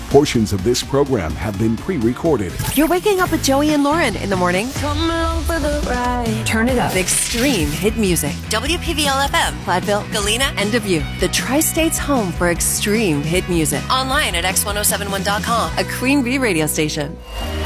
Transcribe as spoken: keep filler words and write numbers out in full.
Portions of this program have been pre-recorded. You're waking up with Joey and Lauren in the morning. Come along for the ride. Turn it up. Extreme hit music. W P V L F M, Platteville, Galena, and Dubuque. The Tri-State's home for extreme hit music. Online at x ten seventy-one dot com, a Queen Bee radio station.